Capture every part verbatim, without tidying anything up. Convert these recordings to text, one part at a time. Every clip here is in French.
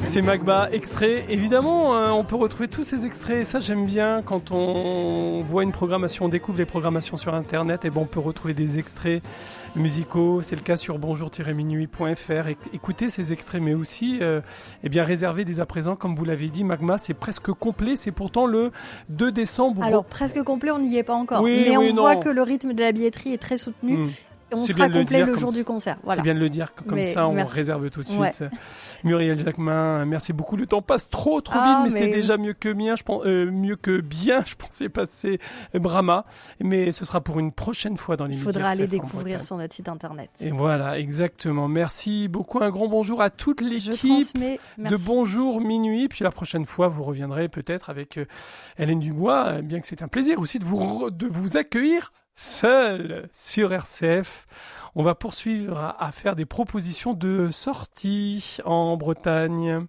C'est Magma, extrait. Évidemment, hein, on peut retrouver tous ces extraits. Ça, j'aime bien quand on voit une programmation, on découvre les programmations sur Internet. Et ben, on peut retrouver des extraits musicaux. C'est le cas sur bonjour tiret minuit point f r. Écoutez ces extraits, mais aussi, euh, eh bien, réservez dès à présent, comme vous l'avez dit, Magma, c'est presque complet. C'est pourtant le deux décembre. Alors, presque complet, on n'y est pas encore. Oui, mais oui, on non. voit que le rythme de la billetterie est très soutenu. Mmh. Et on c'est sera complet le, le jour du concert. Voilà. C'est bien de le dire, comme mais ça on merci. réserve tout de suite. Ouais. Muriel Jacquemin, merci beaucoup. Le temps passe trop trop ah, vite, mais, mais c'est déjà mieux que bien. Je pense, euh, mieux que bien. Je pensais passer Brahma, mais ce sera pour une prochaine fois dans les. Il faudra aller découvrir sur notre site internet. Et voilà, exactement. Merci beaucoup. Un grand bonjour à toute l'équipe de Bonjour Minuit. Puis la prochaine fois, vous reviendrez peut-être avec euh, Hélène Dubois. Bien que c'est un plaisir aussi de vous de vous accueillir. Seul sur R C F, on va poursuivre à, à faire des propositions de sortie en Bretagne.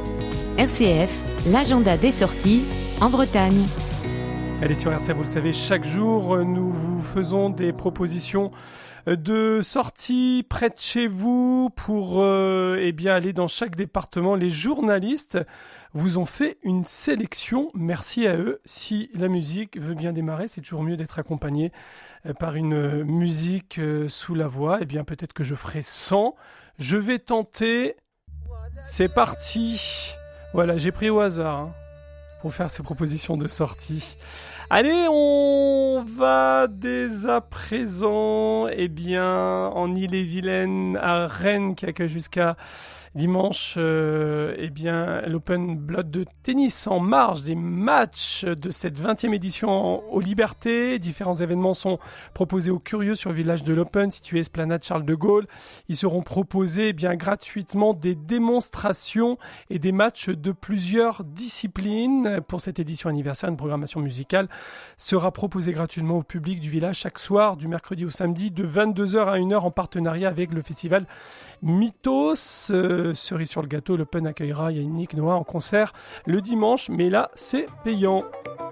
R C F, l'agenda des sorties en Bretagne. Allez, sur R C F, vous le savez, chaque jour, nous vous faisons des propositions de sortie près de chez vous pour euh, eh bien, aller dans chaque département. Les journalistes vous ont fait une sélection. Merci à eux. Si la musique veut bien démarrer, c'est toujours mieux d'être accompagné par une musique sous la voix. Eh bien, peut-être que je ferai sans. Je vais tenter. C'est parti. Voilà, j'ai pris au hasard hein, pour faire ces propositions de sortie. Allez, on va dès à présent, eh bien, en Ille-et-Vilaine, à Rennes, qui accueille jusqu'à dimanche, euh, eh bien, l'Open Blood de tennis en marge des matchs de cette vingtième édition aux Libertés. Différents événements sont proposés aux curieux sur le village de l'Open, situé esplanade Charles de Gaulle. Ils seront proposés, eh bien, gratuitement des démonstrations et des matchs de plusieurs disciplines. Pour cette édition anniversaire, une programmation musicale sera proposée gratuitement au public du village chaque soir, du mercredi au samedi, de vingt-deux heures à une heure en partenariat avec le festival Mythos. Euh, cerise sur le gâteau, l'Open accueillera Yannick Noah en concert le dimanche, mais là c'est payant.